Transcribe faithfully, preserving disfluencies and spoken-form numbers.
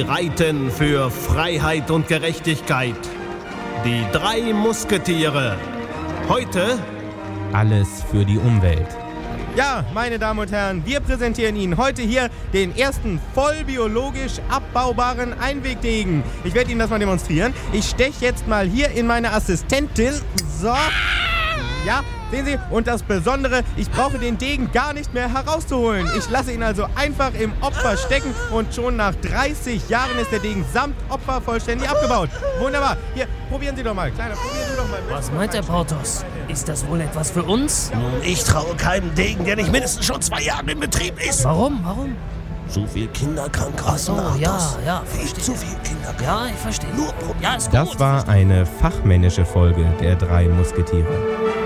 Sie reiten für Freiheit und Gerechtigkeit. Die drei Musketiere. Heute alles für die Umwelt. Ja, meine Damen und Herren, wir präsentieren Ihnen heute hier den ersten voll biologisch abbaubaren Einwegdegen. Ich werde Ihnen das mal demonstrieren. Ich steche jetzt mal hier in meine Assistentin. So. Ja, sehen Sie? Und das Besondere, ich brauche den Degen gar nicht mehr herauszuholen. Ich lasse ihn also einfach im Opfer stecken und schon nach dreißig Jahren ist der Degen samt Opfer vollständig abgebaut. Wunderbar. Hier, probieren Sie doch mal. Kleiner, probieren Sie doch mal. Was meint der Porthos? Ist das wohl etwas für uns? Nun, ich traue keinem Degen, der nicht mindestens schon zwei Jahre in Betrieb ist. Warum? Warum? Zu viel Kinderkrankheit. Ach so, ja, ja, Viel verstehe. zu viel Kinderkrankheit. Ja, ich verstehe. Nur Probleme. Ja, ist gut. Das war eine fachmännische Folge der drei Musketiere.